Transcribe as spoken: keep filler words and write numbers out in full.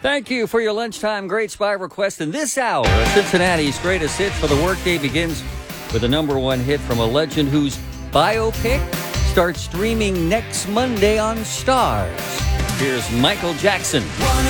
Thank you for your lunchtime greats by request. In this hour, Cincinnati's greatest hits for the workday begins with a number one hit from a legend whose biopic starts streaming next Monday on Stars. Here's Michael Jackson.